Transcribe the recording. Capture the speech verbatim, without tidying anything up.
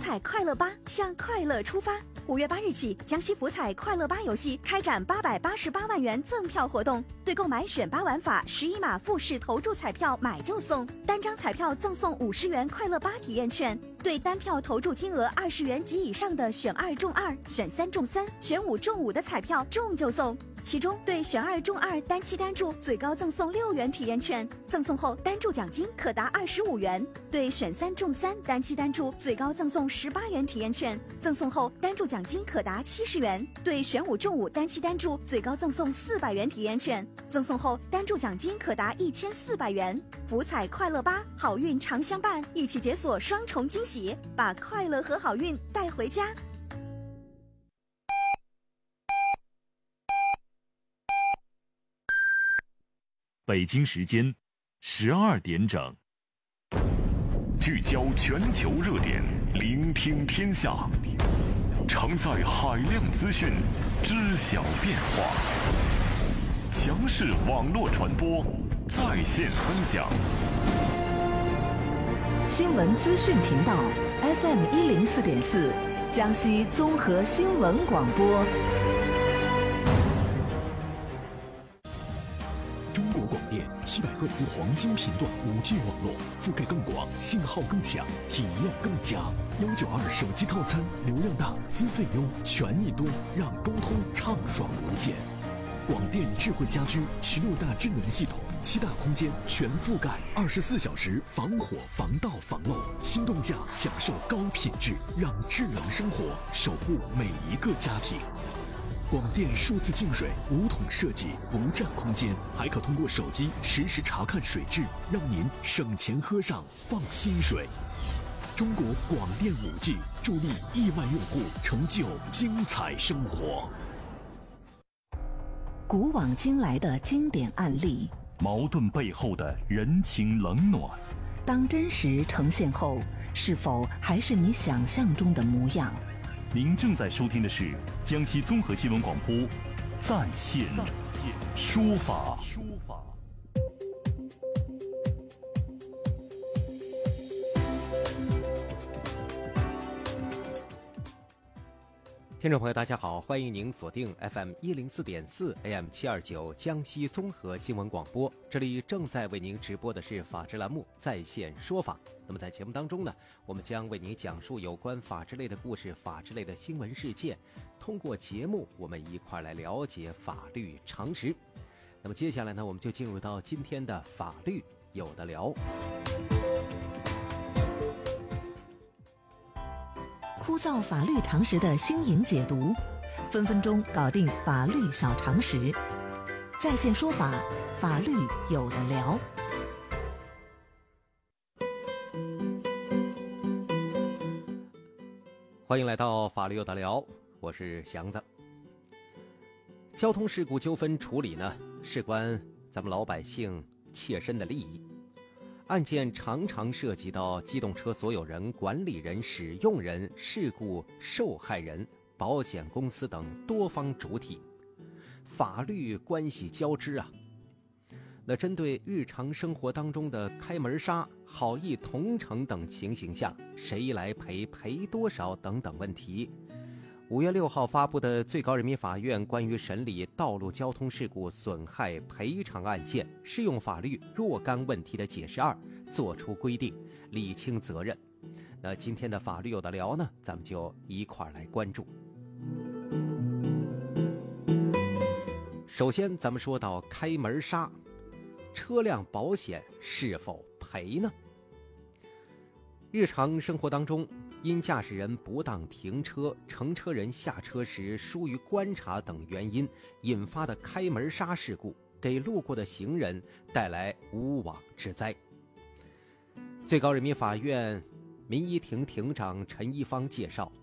彩快乐吧，向快乐出发。五月八日起，江西福彩快乐吧游戏开展八百八十八万元赠票活动，对购买选拔玩法十一码复式投注彩票买就送，单张彩票赠送五十元快乐吧体验券。对单票投注金额二十元及以上的选二中二、选三中三、选五中五的彩票中就送。其中对选二中二单期单注最高赠送六元体验券，赠送后单注奖金可达二十五元；对选三中三单期单注最高赠送十八元体验券，赠送后单注奖金可达七十元；对选五中五单期单注最高赠送四百元体验券，赠送后单注奖金可达一千四百元。福彩快乐吧，好运常相伴，一起解锁双重惊喜，把快乐和好运带回家。 北京时间十二点整，聚焦全球热点，聆听天下，承载海量资讯，知晓变化。强势网络传播，在线分享。 新闻资讯频道 F M 一零四点四，江西综合新闻广播。 中国广电七百赫兹黄金频段五 G 网络，覆盖更广，信号更强，体验更佳。幺九二手机套餐，流量大，资费优，权益多，让沟通畅爽无间。广电智慧家居十六大智能系统，七大空间全覆盖，二十四小时防火防盗防漏，心动价享受高品质，让智能生活守护每一个家庭。广电数字净水无桶设计，不占空间，还可通过手机实时查看水质，让您省钱喝上放心水。中国广电 五 G 助力亿万用户成就精彩生活。 古往今来的经典案例， 矛盾背后的人情冷暖， 当真实呈现后，是否还是你想象中的模样？ 您正在收听的是江西综合新闻广播在线说法。 听众朋友大家好，欢迎您锁定 F M 一零四点四 A M 七二九江西综合新闻广播，这里正在为您直播的是法治栏目在线说法。那么在节目当中呢，我们将为您讲述有关法治类的故事，法治类的新闻事件，通过节目我们一块来了解法律常识。那么接下来呢，我们就进入到今天的法律有的聊。 枯燥法律常识的新颖解读，分分钟搞定法律小常识。在线说法，法律有的聊。 欢迎来到法律有的聊，我是祥子。交通事故纠纷处理呢，事关咱们老百姓切身的利益。案件常常涉及到机动车所有人、管理人、使用人、事故受害人、保险公司等多方主体，法律关系交织啊。那针对日常生活当中的开门杀、好意同城等情形下，谁来赔、赔多少等等问题，五月六号发布的最高人民法院关于审理道路交通事故损害赔偿案件适用法律若干问题的解释二作出规定，理清责任。那今天的法律有的聊呢，咱们就一块儿来关注。首先咱们说到开门杀，车辆保险是否赔呢？日常生活当中，因驾驶人不当停车、乘车人下车时疏于观察等原因引发的开门杀事故，给路过的行人带来无妄之灾。最高人民法院民一庭庭长陈一方介绍，